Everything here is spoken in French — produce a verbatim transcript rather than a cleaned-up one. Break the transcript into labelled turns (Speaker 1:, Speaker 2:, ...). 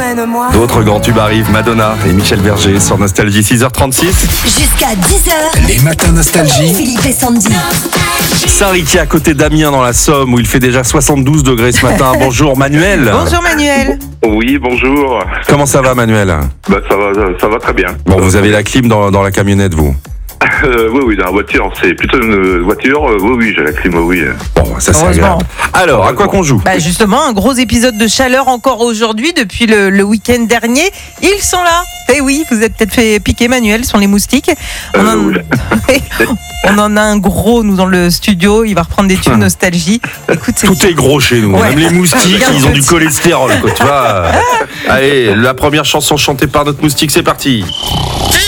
Speaker 1: emmène-moi.
Speaker 2: D'autres grands tubes arrivent, Madonna et Michel Berger sur Nostalgie, six heures trente-six.
Speaker 1: Jusqu'à dix heures.
Speaker 3: Les matins Nostalgie.
Speaker 1: Philippe et Sandy.
Speaker 2: Saint-Riquier à côté d'Amiens dans la Somme où il fait déjà soixante-douze degrés ce matin. Bonjour Manuel.
Speaker 4: Bonjour Manuel.
Speaker 5: Oui, bonjour.
Speaker 2: Comment ça va Manuel?
Speaker 5: Bah, ça va, ça va très bien.
Speaker 2: Bon, vous avez la clim dans, dans la camionnette vous?
Speaker 5: Euh, oui, oui, dans la voiture, c'est plutôt une voiture. Euh, oui, oui, j'ai la clim, oui.
Speaker 2: Bon, ça c'est
Speaker 4: Heureusement.
Speaker 2: agréable. Alors, à quoi qu'on joue?
Speaker 4: Bah justement, un gros épisode de chaleur encore aujourd'hui depuis le, le week-end dernier. Ils sont là. Eh oui, vous êtes peut-être fait piquer Manuel sur les moustiques. On,
Speaker 5: Euh,
Speaker 4: en...
Speaker 5: oui.
Speaker 4: On en a un gros nous dans le studio. Il va reprendre des tubes nostalgie. Écoute, c'est
Speaker 2: Tout est gros chez nous,
Speaker 4: Ouais.
Speaker 2: même les moustiques,
Speaker 4: Bien
Speaker 2: ils ont du
Speaker 4: petit.
Speaker 2: cholestérol, quoi, tu vois. Allez, la première chanson chantée par notre moustique, c'est parti.